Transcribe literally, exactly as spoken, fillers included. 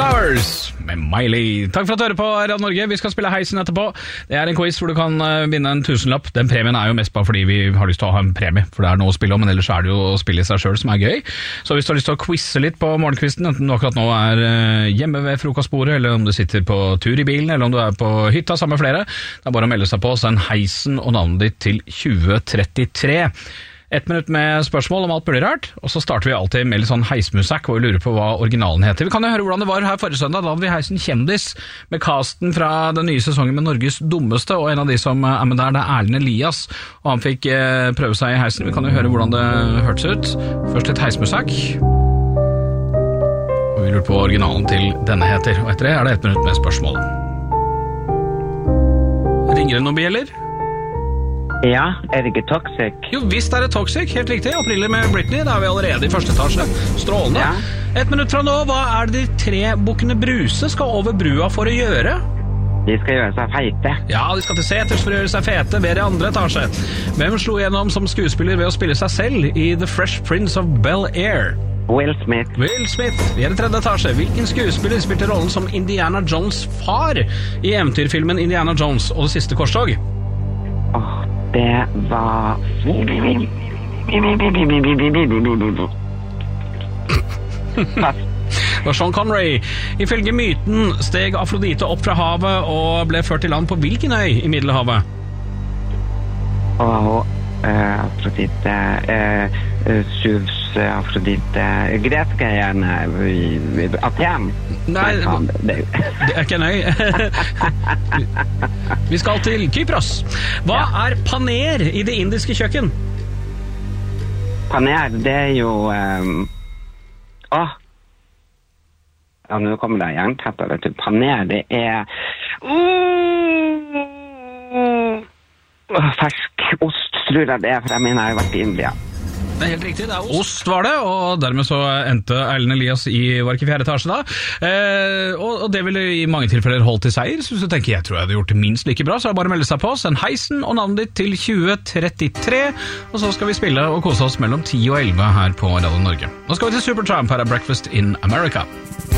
Flowers med Miley. Takk for at du hører på Radio Norge. Vi skal spille Heisen etterpå. Det er en quiz hvor du kan vinne en tusenlapp. Den premien er jo mest bare fordi vi har lyst til å ha en premie, for det er noe å spille om, men ellers er det jo å spille i seg selv som er gøy. Så hvis du har lyst til å quizze litt på morgenkvisten, enten du akkurat nå er hjemme ved frokostbordet, eller om du sitter på tur i bilen, eller om du er på hytta sammen med flere, det er bare å melde seg på, send Heisen og navnet ditt til tjue trettitre. Ett minutt med spørsmål om alt mulig rart, og så starter vi alltid med litt sånn heismusikk, og vi lurer på hva originalen heter. Vi kan jo høre hvordan det var her forrige søndag, da hadde vi Heisen Kjendis med casten fra den nye sesongen med Norges dummeste, og en av de som er med der, det er Erlend Elias, og han fikk eh, prøve seg i heisen. Vi kan jo høre hvordan det hørtes ut. Først litt heismusikk, og vi lurer på hva originalen til denne heter, og etter det er det ett minutt med spørsmål. Ringer det noen bjeller? Ja, er det ikke Toxic? Jo, visst er det Toxic, helt riktig. April med Britney, da er vi allerede i første etasje. Strålende. Ja. Et minutt fra nå, hva er det de tre bukkene Bruse skal over brua for å gjøre? De skal gjøre seg feite. Ja, de skal til seters for å gjøre seg fete, ved i andre etasje. Hvem slo gjennom som skuespiller ved å spille seg selv i The Fresh Prince of Bel-Air? Will Smith. Will Smith. Vi er i tredje etasje. Hvilken skuespiller spilte rollen som Indiana Jones' far i eventyrfilmen Indiana Jones og det siste korstog? Åh, det var... Pass. Det var Sean Connery. Ifølge myten steg Afrodite opp fra havet og ble ført til land på hvilken øy i Middelhavet? Åh, uh, Afrodite... Uh, uh, Suvs, uh, Afrodite... Greske gjerne... Uh, Aten. Nei, det er ikke en øy. Vi skal til Kypros. Hva er paner i det indiske kjøkken? Paner, det er jo... Um... Åh! Ja, nå kommer det jernteppe, vet du. Paner, det er... Uh, fersk ost, tror jeg det er, for jeg mener jeg har vært i India. Det er helt riktig, det er ost. Ost var det, og dermed så endte Erlend Elias i, var ikke fjerde etasje da. Eh, og, og det ville i mange tilfeller holdt til seier, så hvis du tenker jeg tror jeg hadde gjort det minst like bra, så er det bare å melde seg på, send Heisen og navnet ditt til tjue trettitre, og så skal vi spille og kose oss mellom ti og elleve her på Radio Norge. Nå skal vi til Supertramp, her er Breakfast in America.